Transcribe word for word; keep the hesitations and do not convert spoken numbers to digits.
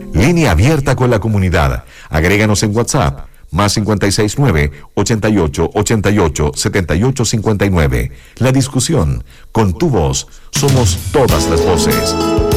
Línea abierta con la comunidad. Agréganos en WhatsApp. Más cincuenta y seis nueve, ochenta y ocho, ochenta y ocho, setenta y ocho cincuenta y nueve. La discusión, con tu voz, somos todas las voces.